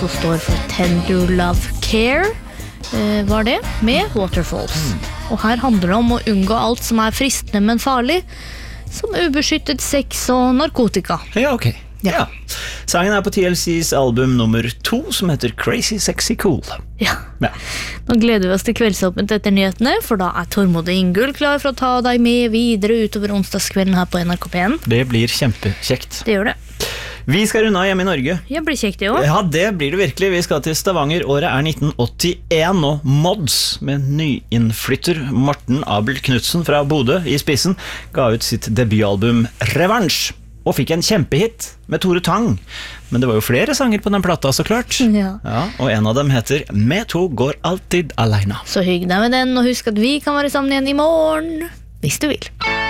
Motto står for Tender Love Care, var det, med Waterfalls. Og her handler det om å unngå alt som er fristende, men farlig, som ubeskyttet sex og narkotika. Ja, ok. Ja. Sangen er på TLCs album nummer 2, som heter Crazy Sexy Cool. Ja. Nå gleder vi oss til kveldsåpent etter nyhetene, for da er Tormod og Ingull klar for å ta deg med videre utover onsdagskvelden her på NRK P1. Det blir kjempekjekt. Det gjør det. Vi skal runde av hjemme i Norge. Ja, blir kjekt det også. Ja, det blir det virkelig. Vi skal til Stavanger. Året er 1981, og Mods, med nyinnflytter Morten Abel Knudsen fra Bodø i spissen, ga ut sitt debutalbum Revansj, og fikk en kjempehit med Tore Tang. Men det var jo flere sanger på den plata, så klart. Ja. Og en av dem heter «Me to går alltid alene». Så hygg deg med den, og husk at vi kan være sammen igjen i morgen, hvis du vil.